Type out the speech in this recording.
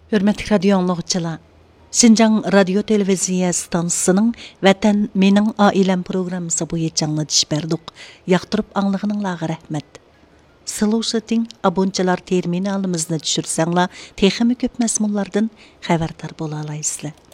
Hürmetli radyo anlıqçılar, Şinjan Radio Televiziya stansiyasının Vatan Mening Ailem programmasi bo'yicha anglatish berdik. Yaqtirib anglığınızga rahmet. Слушатин abonchilar terminalimizni tushirsanglar, texmi ko'p mazmunlardan xabardor bo'la olasizlar.